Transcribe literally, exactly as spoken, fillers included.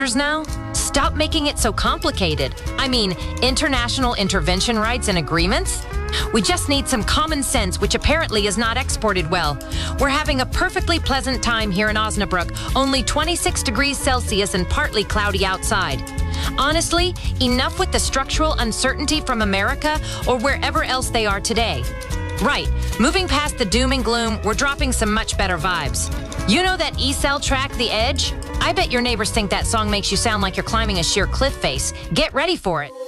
now? Stop making it so complicated. I mean, international intervention rights and agreements? We just need some common sense, which apparently is not exported well. We're having a perfectly pleasant time here in Osnabrück, only twenty-six degrees Celsius and partly cloudy outside. Honestly, enough with the structural uncertainty from America or wherever else they are today. Right, moving past the doom and gloom, we're dropping some much better vibes. You know that E-Cell track, The Edge? I bet your neighbors think that song makes you sound like you're climbing a sheer cliff face. Get ready for it.